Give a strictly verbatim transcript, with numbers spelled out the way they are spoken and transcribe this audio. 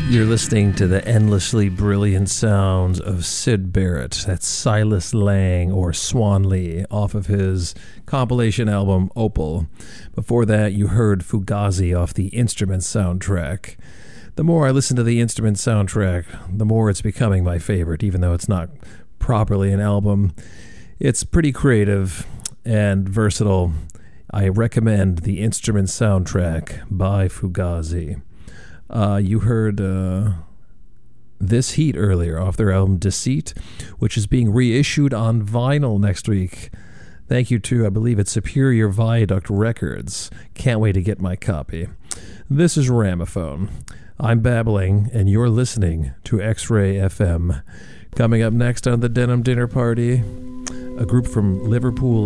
You're listening to the endlessly brilliant sounds of Syd Barrett. That's Silas Lang, or Swan Lee, off of his compilation album Opal. Before that, you heard Fugazi off the Instrument soundtrack. The more I listen to the Instrument soundtrack, the more it's becoming my favorite, even though it's not properly an album. It's pretty creative and versatile. I recommend the Instrument soundtrack by Fugazi. Uh, you heard uh, This Heat earlier off their album Deceit, which is being reissued on vinyl next week. Thank you to, I believe it's Superior Viaduct Records. Can't wait to get my copy. This is Ramophone. I'm babbling, and you're listening to X-Ray F M. Coming up next on the Denim Dinner Party, a group from Liverpool,